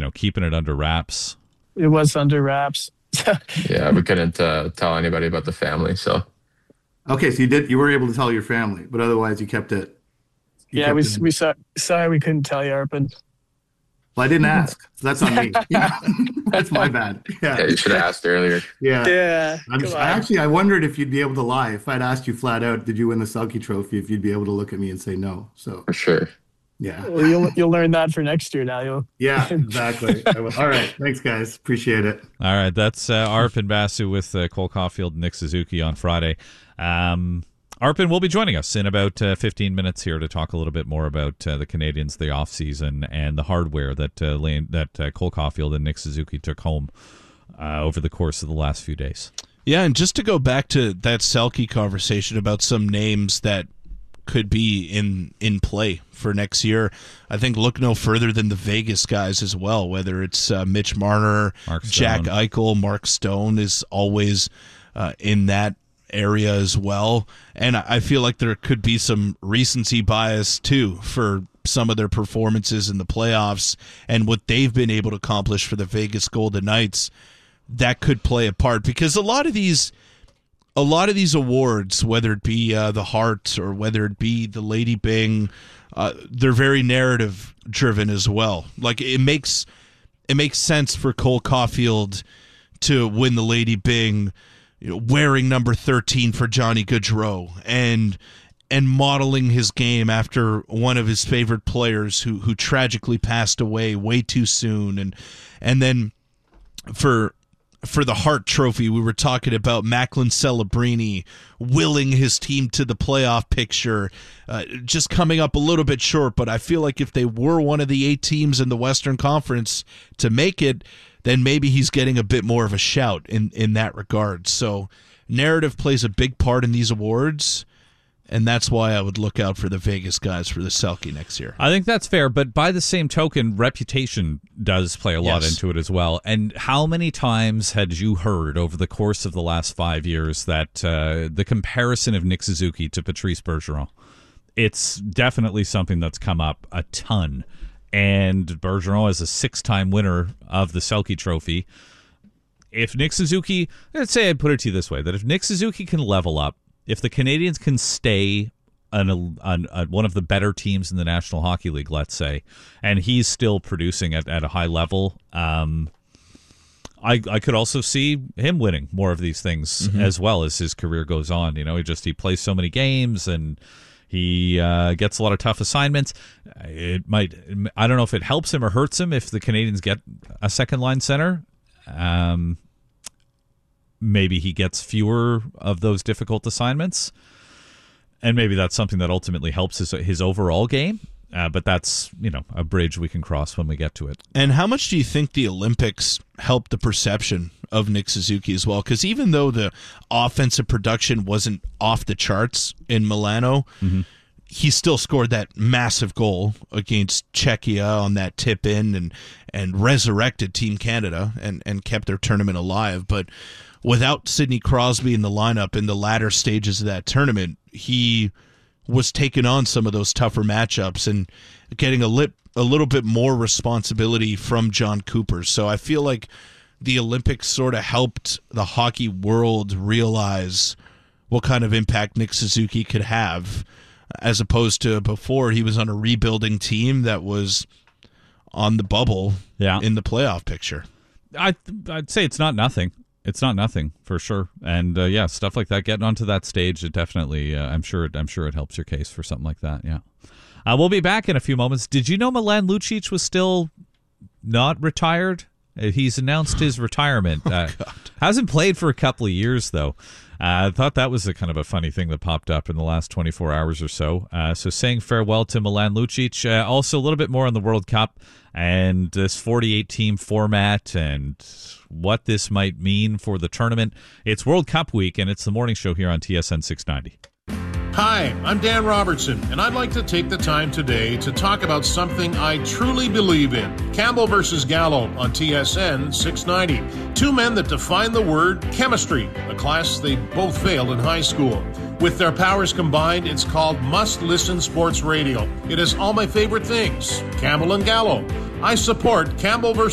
keeping it under wraps. It was under wraps. Yeah, we couldn't tell anybody about the family. So okay, so you were able to tell your family, but otherwise you kept it. We sorry we couldn't tell you, Arpin. Well, I didn't ask, so that's on me. That's my bad. Yeah, you should have asked earlier. Yeah. I wondered if you'd be able to lie. If I'd asked you flat out, did you win the Selke Trophy? If you'd be able to look at me and say no. So for sure. Yeah. Well, you'll learn that for next year now. Yeah, exactly. All right. Thanks, guys. Appreciate it. All right. That's Arpin Basu with Cole Caulfield and Nick Suzuki on Friday. Arpin will be joining us in about 15 minutes here to talk a little bit more about the Canadiens, the offseason, and the hardware that Cole Caulfield and Nick Suzuki took home over the course of the last few days. Yeah, and just to go back to that Selke conversation about some names that could be in play for next year, I think look no further than the Vegas guys as well, whether it's Mitch Marner, Jack Eichel, Mark Stone is always in that area as well. And I feel like there could be some recency bias too for some of their performances in the playoffs and what they've been able to accomplish for the Vegas Golden Knights. That could play a part, because a lot of these awards, whether it be the Hart or whether it be the Lady Byng, they're very narrative driven as well. Like it makes sense for Cole Caulfield to win the Lady Byng, wearing number 13 for Johnny Gaudreau and modeling his game after one of his favorite players who tragically passed away way too soon. And then for the Hart Trophy, we were talking about Macklin Celebrini willing his team to the playoff picture, just coming up a little bit short. But I feel like if they were one of the 8 teams in the Western Conference to make it, then maybe he's getting a bit more of a shout in that regard. So narrative plays a big part in these awards, and that's why I would look out for the Vegas guys for the Selke next year. I think that's fair, but by the same token, reputation does play a lot into it as well. And how many times had you heard over the course of the last 5 years that the comparison of Nick Suzuki to Patrice Bergeron? It's definitely something that's come up a ton. And Bergeron is a 6-time winner of the Selke Trophy. If Nick Suzuki, let's say I'd put it to you this way, that if Nick Suzuki can level up, if the Canadiens can stay on one of the better teams in the National Hockey League, let's say, and he's still producing at a high level, I could also see him winning more of these things as well as his career goes on. He plays so many games and he gets a lot of tough assignments. I don't know if it helps him or hurts him if the Canadiens get a second-line center. Maybe he gets fewer of those difficult assignments, and maybe that's something that ultimately helps his overall game. But that's a bridge we can cross when we get to it. And how much do you think the Olympics helped the perception of Nick Suzuki as well? Because even though the offensive production wasn't off the charts in Milano, he still scored that massive goal against Czechia on that tip in and resurrected Team Canada and kept their tournament alive. But without Sidney Crosby in the lineup in the latter stages of that tournament, he was taking on some of those tougher matchups and getting a little bit more responsibility from John Cooper. So I feel like the Olympics sort of helped the hockey world realize what kind of impact Nick Suzuki could have, as opposed to before he was on a rebuilding team that was on the bubble in the playoff picture. I'd say it's not nothing. It's not nothing for sure, and stuff like that, getting onto that stage, it definitely, I'm sure it helps your case for something like that. Yeah, we'll be back in a few moments. Did you know Milan Lucic was still not retired? He's announced his retirement. Hasn't played for a couple of years though. I thought that was a kind of a funny thing that popped up in the last 24 hours or so. So saying farewell to Milan Lucic. Also a little bit more on the World Cup and this 48-team format and what this might mean for the tournament. It's World Cup week, and it's the morning show here on TSN 690. Hi, I'm Dan Robertson, and I'd like to take the time today to talk about something I truly believe in. Campbell versus Gallo on TSN 690. Two men that define the word chemistry, a class they both failed in high school. With their powers combined, it's called must-listen sports radio. It has all my favorite things. Campbell and Gallo. I support Campbell versus